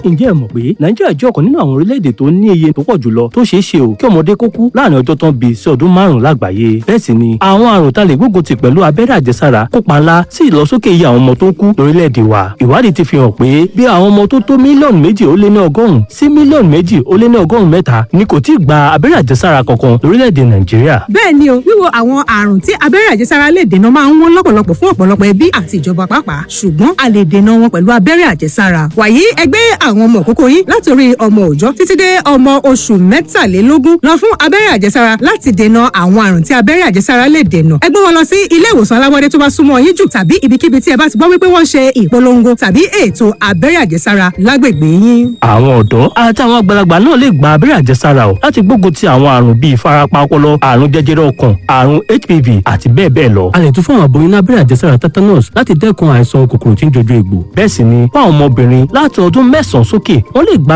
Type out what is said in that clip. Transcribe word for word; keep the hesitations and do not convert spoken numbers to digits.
ǹjẹ́ ẹ mọ̀ pé nàìjíríà jẹ́ ọ̀kan nínú àwọn orílẹ̀-èdè tó ní iye tó pọ̀ jùlọ tó ṣeé ṣe o kí ọmọdé kó kú láàrin ọjọ́ tán bí sí ọdún márùn-ún lágbàáyé. bẹ́ẹ̀ sì ni àwọn àrùn tá lè gbógun ti pẹ̀lú abẹ́rẹ́ àjẹsára kópa ńlá sí ìlọsókè iye àwọn ọmọ tó ń kú lórílẹ̀-èdè wa. ìwádìí ti fi hàn pé bí àwọn ọmọ tó tó mílíọ̀nù méjì ó lé ní ọgọ́rùn-ún sí mílíọ̀nù méjì ó lé ní ọgọ́rùn-ún mẹ́ta ni kò tíì gba abẹ́rẹ́ àjẹsára kankan lórílẹ̀-èdè nàìjíríà. bẹ́ẹ̀ ni o wíwo àwọn àrùn tí abẹ́rẹ́ àjẹsára lè dènà máa ń wọ́n lọ́pọ̀lọpọ̀ fún ọ̀pọ̀lọpọ̀ ẹbí àti ìjọba pàápàá ṣùgbọ́n a lè dènà wọn pẹ̀lú abẹ́rẹ́ àjẹsára. wàyí ẹgbẹ́ àwọn ọmọ òkókó yín látòrí ọmọ òòjọ́ títí dé ọmọ oṣù mẹ́tàlélógún lọ fún abẹ́rẹ́ àjẹsára láti dènà àwọn àrùn tí abẹ́rẹ́ àjẹsára lè dènà. ẹ gbé wọn lọ sí ilé ìwòsàn alábọ́dé tó bá súnmọ́ yín jù tàbí ibikíbi tí ẹ bá ti gbọ́ wípé wọ́n ṣe ìpolongo tàbí ètò abẹ́rẹ́ àjẹsára lágbègbè yín. àwọn ọ̀dọ́ àti àwọn àgbàlagbà náà lè gba abẹ́rẹ́ àjẹsára o láti gbógun ti àwọn àrùn bíi ìfarapa ọpọlọ, àrùn jẹjẹrẹ ọkàn, àrùn H P V àti bẹ́ẹ̀ bẹ́ẹ̀ lọ. a lè tún fún àwọn aboyún ní abẹ́rẹ́ àjẹsára tetanus láti dẹ́kun àìsàn kòkòrò tí ń jojú egbò. bẹ́ẹ̀ sì ni fún àwọn ọmọbìnrin láti ọdún mẹ́sàn-án sókè wọ́n lè gba